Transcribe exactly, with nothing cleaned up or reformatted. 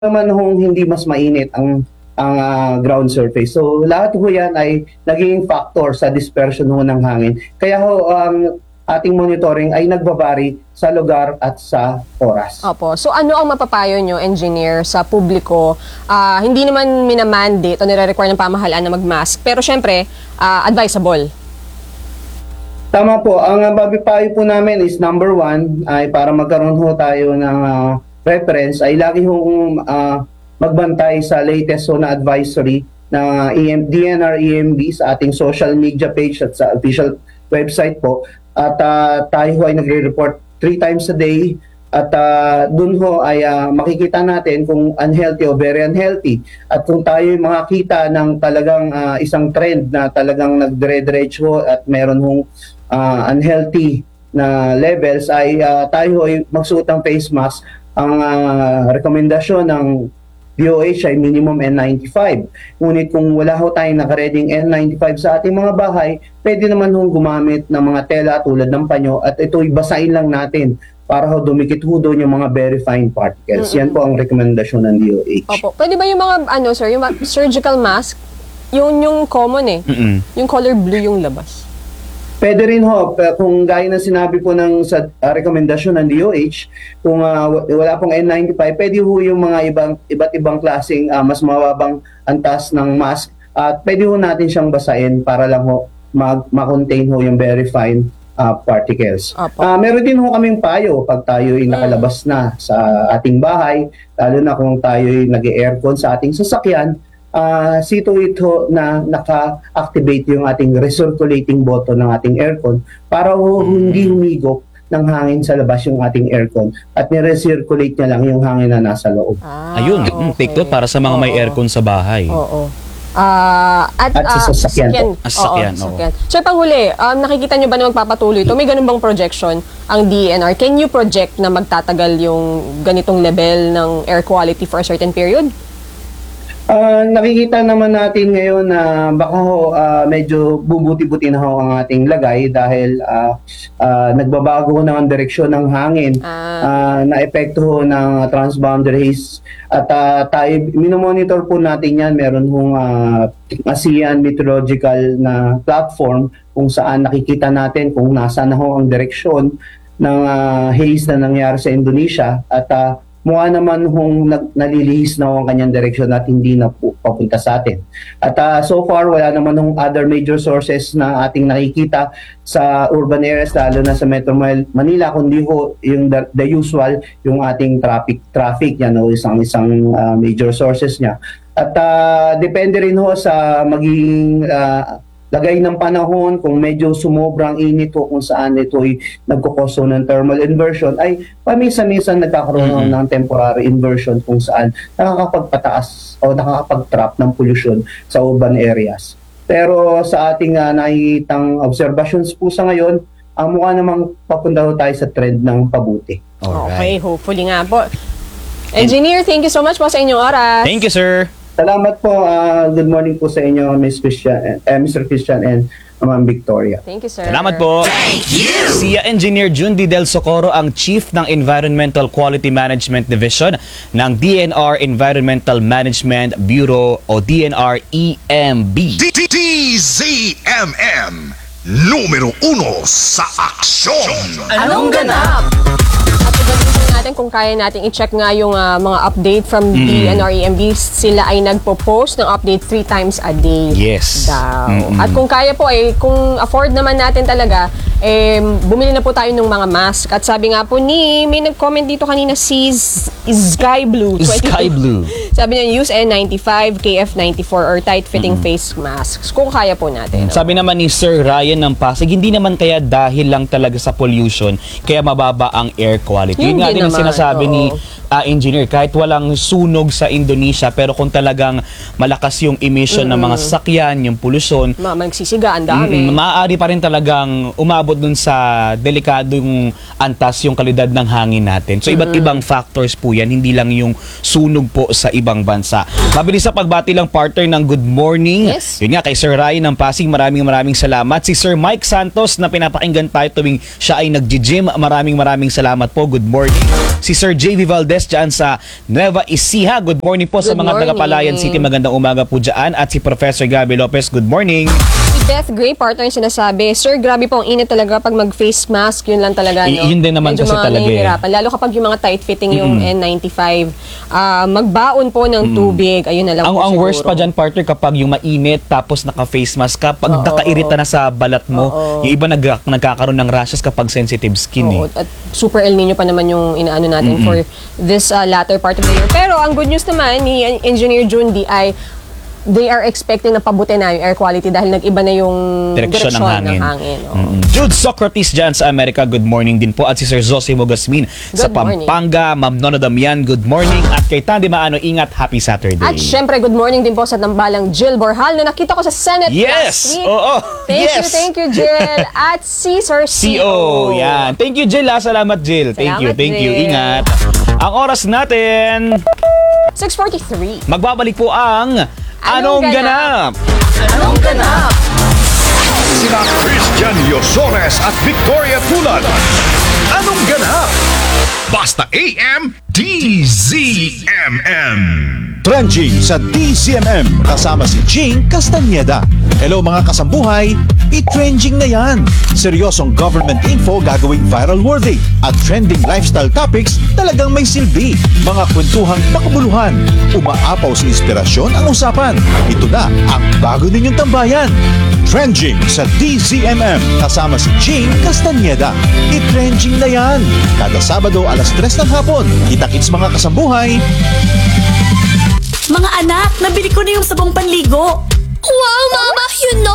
naman hong hindi mas mainit ang ang uh, ground surface. So lahat ho yan ay naging factor sa dispersion ho ng hangin. Kaya ho ang um, ating monitoring ay nagbabari sa lugar at sa oras. Opo. So ano ang mapapayo nyo, engineer, sa publiko? Uh, hindi naman minamandate o nire-require ng pamahalaan na mag-mask, pero syempre, uh, advisable. Tama po. Ang uh, mapapayo po namin is number one, ay para magkaroon ho tayo ng uh, reference, ay lagi hong uh, magbantay sa latest ho na advisory ng D N R E M B sa ating social media page at sa official website po. At uh, tayo ho ay nagre-report three times a day. At uh, dun ho ay uh, makikita natin kung unhealthy o very unhealthy. At kung tayo makakita ng talagang uh, isang trend na talagang nagdire-diretso at meron hong uh, unhealthy na levels, ay uh, tayo ho ay magsuot ng face mask. Ang uh, rekomendasyon ng D O H ay minimum N ninety-five. Ngunit kung wala ho tayong nakareding N ninety-five sa ating mga bahay, pwede naman hong gumamit ng mga tela tulad ng panyo at ito'y basahin lang natin para ho dumikit ho doon yung mga very fine particles. Mm-hmm. Yan po ang rekomendasyon ng D O H. Opo. Pwede ba yung mga ano sir, yung surgical mask, yung yung common eh, mm-hmm. yung color blue yung labas? Pwede rin ho, kung gaya na sinabi po ng sa uh, rekomendasyon ng D O H, kung uh, wala pong N ninety-five, pwede ho yung mga ibang iba't ibang klaseng uh, mas mababang antas ng mask at pwede ho natin siyang basahin para lang ho ma-contain ho yung very fine uh, particles. Uh, meron din ho kaming payo pag tayo ay nakalabas na sa ating bahay, lalo na kung tayo ay nag-aircon sa ating sasakyan. Uh, sito ito na naka-activate yung ating recirculating button ng ating aircon para ho, hindi humigop ng hangin sa labas yung ating aircon at ni-recirculate niya lang yung hangin na nasa loob. Ah, Ayun, okay. Take note para sa mga Oo. may aircon sa bahay. Oo. Uh, at at sa sasakyan. Uh, sasakyan. Oo, sasakyan. So panghuli, um, nakikita nyo ba na magpapatuloy ito? May ganun bang projection ang D N R? Can you project na magtatagal yung ganitong level ng air quality for a certain period? Uh, nakikita naman natin ngayon na baka ho uh, medyo bubuti-buti na ho ang ating lagay dahil uh, uh, nagbabago ho na ang direksyon ng hangin ah. uh, na epekto ho ng transboundary haze at uh, tayo minomonitor po natin yan. Meron hong uh, ASEAN meteorological na platform kung saan nakikita natin kung nasa na ho ang direksyon ng uh, haze na nangyari sa Indonesia at uh, mukha naman hong nalilihis na ang kanyang direksyon at hindi na po papunta sa atin. At uh, so far, wala naman hong other major sources na ating nakikita sa urban areas, lalo na sa Metro Manila, kundi ho yung the, the usual, yung ating traffic, traffic yan, no, isang, isang uh, major sources niya. At uh, depende rin ho sa magiging uh, lagay ng panahon, kung medyo sumobrang init o kung saan ito ay nagkukoso ng thermal inversion, ay paminsan-minsan nagkakaroon mm-hmm. ng temporary inversion kung saan nakakapagpataas o nakakapag-trap ng pollution sa urban areas. Pero sa ating uh, nakikitang observations po sa ngayon, ang mukha namang papunta ho tayo sa trend ng pabuti. Alright. Okay, hopefully nga po. Engineer, thank you so much po sa inyong oras. Thank you, sir. Salamat po. Uh, good morning po sa inyo, Miss Christian, uh, Mister Christian and Ma'am Victoria. Thank you, sir. Salamat po. Thank you. Si Engineer Jundi Del Socorro, ang Chief ng Environmental Quality Management Division ng D N R Environmental Management Bureau o D N R E M B. D Z M M, numero uno sa aksyon. Anong ganap? At gagawin natin kung kaya natin i-check nga yung uh, mga update from mm. D N R E M B. Sila ay nagpo-post ng update three times a day. Yes. Daw. Mm-mm. At kung kaya po, eh, kung afford naman natin talaga, eh, bumili na po tayo ng mga mask. At sabi nga po ni, may nag-comment dito kanina si Sky Blue. Sky Blue. Sabi niya, use N ninety-five, K F ninety-four or tight-fitting mm-hmm. face masks. Kung kaya po natin. Mm. Sabi naman ni Sir Ryan ng Pasig, hindi naman kaya dahil lang talaga sa pollution, kaya mababa ang air quality. Yun nga din ang sinasabi oo. ni uh, engineer, kahit walang sunog sa Indonesia, pero kung talagang malakas yung emission mm-hmm. ng mga sasakyan, yung pollution, Ma magsisiga, ang dami. Mm-hmm. Maaari pa rin talagang umabot dun sa delikadong antas yung kalidad ng hangin natin. So, iba't mm-hmm. ibang factors po yan, hindi lang yung sunog po sa ibang bansa. Mabilis sa pagbati lang partner ng good morning. Yes. Yun nga, kay Sir Ryan ng Pasig, maraming maraming salamat. Si Sir Mike Santos na pinapakinggan tayo tuwing siya ay nag-gym, maraming maraming salamat po. Good morning. Si Sir J V Valdez Lourdes dyan sa Nueva Ecija. Good morning po sa Good mga taga morning. Palayan City. Magandang umaga po dyan. At si Professor Gabby Lopez, good morning. Si Beth Gray, partner yung sinasabi, Sir, grabe po ang init talaga pag mag-face mask, yun lang talaga, no? Y- yun din naman Medyo kasi mga talaga, eh. nahihirapan. Lalo kapag yung mga tight-fitting yung N ninety-five, ah, magbaon po ng tubig, ayun na lang Ang, po ang worst siguro. pa dyan, partner, kapag yung mainit tapos naka-face mask ka, pag Oo. nakairita na sa balat mo, yung iba nag, nagkakaroon ng rashes kapag sensitive skin Oo, eh. at super El Nino pa naman yung inaano natin for this uh, latter part of the year. Pero ang good news naman ni Engineer Jundi ay they are expecting na pabuti na yung air quality dahil nag-iba na yung Direksyon ng hangin. oo. Mm-mm. Jude Socrates dyan sa Amerika, good morning din po. At si Sir Zosimo Gasmin sa Good morning. Pampanga, Ma'am Nono Damian, good morning. At kay Tandy Maano, ingat, happy Saturday. At syempre, good morning din po sa tambalang Jill Borjal na nakita ko sa Senate Yes! last week. Oo! Thank Yes! you, thank you, Jill. At si Sir C C O. O. Yan. Thank you, Jill. Ha? Salamat, Jill. Thank you, Salamat, thank you. Jill. Ingat. Ang oras natin, six forty-three. magbabalik po ang Anong Anong Ganap? Anong ganap? Sina Christian Yosores at Victoria Tulad. Anong ganap? Basta A M D Z M M. Trending sa D Z M M kasama si Jing Castañeda. Hello mga kasambuhay, i-trending na yan. Seryosong government info gagawing viral worthy at trending lifestyle topics talagang may silbi. Mga kwentuhang makabuluhan, umaapaw sa inspirasyon ang usapan. Ito na ang bago ninyong tambayan. Trending sa D Z M M kasama si Jing Castañeda. I-trending na yan. Kada Sabado alas tres ng hapon. Kita-kits mga kasambuhay. Mga anak, nabili ko na yung sabong panligo. Wow, Mama! You know